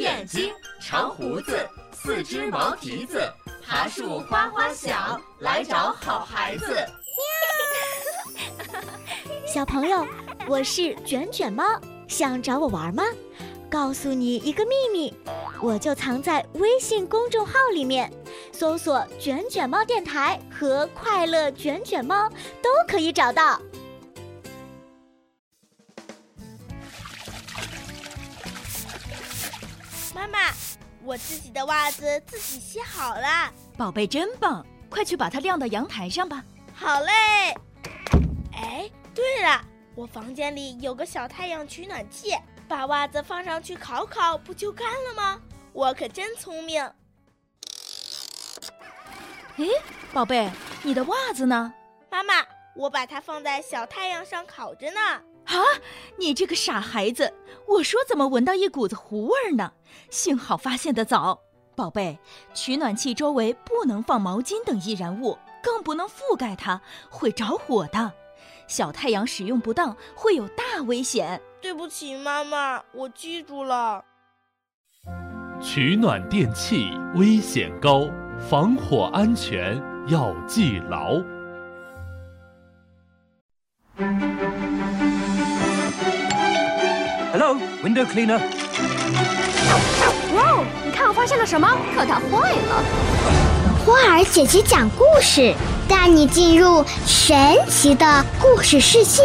眼睛，长胡子，四只毛蹄子，爬树花花响，来找好孩子。 小朋友，我是卷卷猫，想找我玩吗？告诉你一个秘密，我就藏在微信公众号里面，搜索卷卷猫电台和快乐卷卷猫都可以找到。 妈妈，我自己的袜子自己洗好了。 宝贝真棒，快去把它晾到阳台上吧。 好嘞。哎，对了，我房间里有个小太阳取暖器，把袜子放上去烤烤，不就干了吗？我可真聪明。 哎，宝贝，你的袜子呢？ 妈妈，我把它放在小太阳上烤着呢。 啊，你这个傻孩子，我说怎么闻到一股子糊味呢？幸好发现得早。宝贝，取暖器周围不能放毛巾等易燃物，更不能覆盖它，会着火的。小太阳使用不当会有大危险。 对不起妈妈，我记住了。 取暖电器危险高，防火安全要记牢。 Hello, window cleaner. 哇哦，你看我发现了什么？可它坏了。 花儿姐姐讲故事，带你进入神奇的故事世界。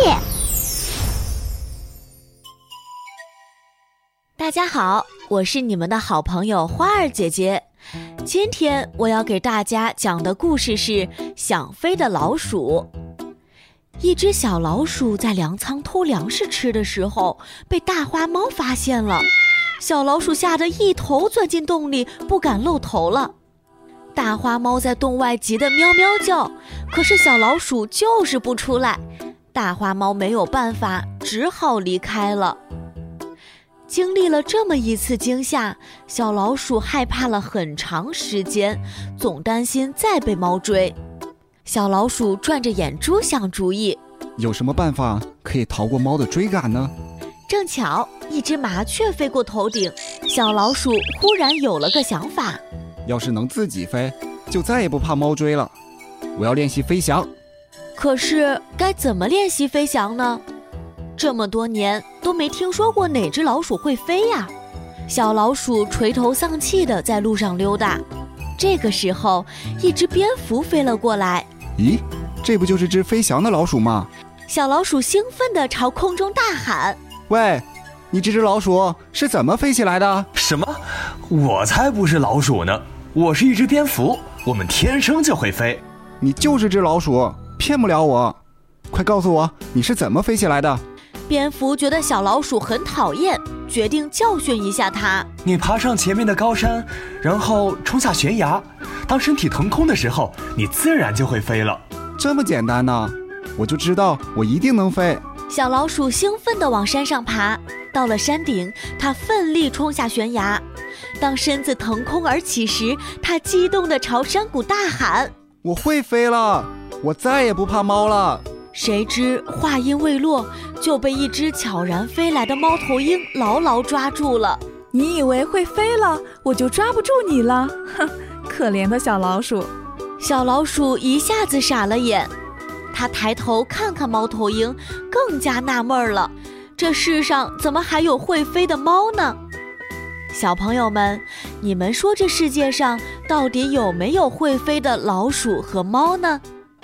大家好，我是你们的好朋友花儿姐姐。今天我要给大家讲的故事是想飞的老鼠。一只小老鼠在粮仓偷粮食吃的时候，被大花猫发现了。小老鼠吓得一头钻进洞里，不敢露头了。大花猫在洞外急得喵喵叫，可是小老鼠就是不出来。大花猫没有办法，只好离开了。经历了这么一次惊吓，小老鼠害怕了很长时间，总担心再被猫追。小老鼠转着眼珠想主意， 有什么办法可以逃过猫的追赶呢？ 正巧一只麻雀飞过头顶，小老鼠忽然有了个想法， 要是能自己飞，就再也不怕猫追了。我要练习飞翔。 可是该怎么练习飞翔呢？这么多年都没听说过哪只老鼠会飞呀。小老鼠垂头丧气地在路上溜达。这个时候，一只蝙蝠飞了过来。 咦，这不就是只飞翔的老鼠吗？ 小老鼠兴奋地朝空中大喊： 喂，你这只老鼠是怎么飞起来的？ 什么？我才不是老鼠呢，我是一只蝙蝠，我们天生就会飞。 你就是只老鼠，骗不了我。快告诉我，你是怎么飞起来的？ 蝙蝠觉得小老鼠很讨厌，决定教训一下它。 你爬上前面的高山，然后冲下悬崖，当身体腾空的时候，你自然就会飞了。 这么简单呢？我就知道我一定能飞。 小老鼠兴奋地往山上爬，到了山顶，它奋力冲下悬崖。当身子腾空而起时，它激动地朝山谷大喊： 我会飞了，我再也不怕猫了。 谁知话音未落，就被一只悄然飞来的猫头鹰牢牢抓住了。 你以为会飞了，我就抓不住你了？哼，可怜的小老鼠。 小老鼠一下子傻了眼，它抬头看看猫头鹰，更加纳闷了。这世上怎么还有会飞的猫呢？小朋友们，你们说这世界上到底有没有会飞的老鼠和猫呢？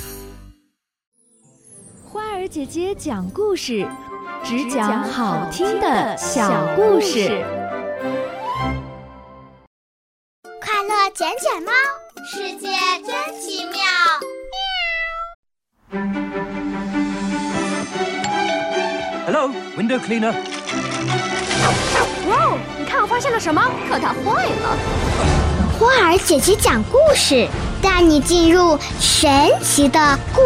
花儿姐姐讲故事，只讲好听的小故事。 快乐卷卷猫，世界真奇妙。 Hello, window cleaner. 哇哦，你看我发现了什么？可它坏了。 花儿姐姐讲故事，带你进入神奇的故事